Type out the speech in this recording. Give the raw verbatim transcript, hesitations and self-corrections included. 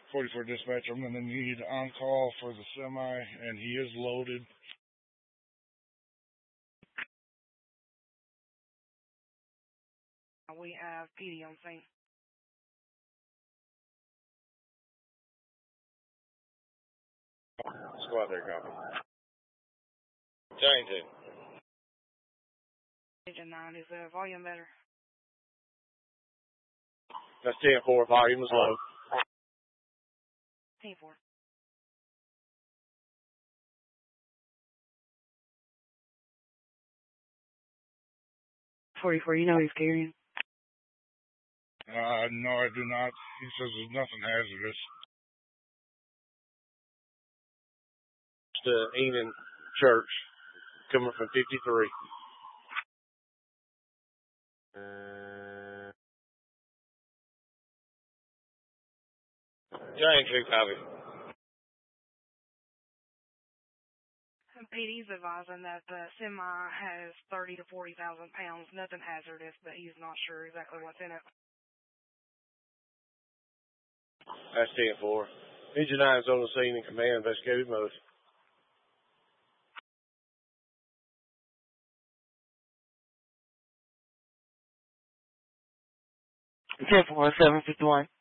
forty-four dispatch, I'm going to need on-call for the semi, and he is loaded. We have P D on scene. Squad there, copy. Giant two. Agent nine, is the volume better? That's ten four, volume is low. ten four. forty-four, you know he's carrying? Uh, no, I do not. He says there's nothing hazardous. To Enon Church, coming from fifty-three. Giant two, copy. P D's advising that the semi has thirty to forty thousand pounds, nothing hazardous, but he's not sure exactly what's in it. That's ten four. Engine nine is on the scene in command, investigative mode. ten four, seven fifty-one.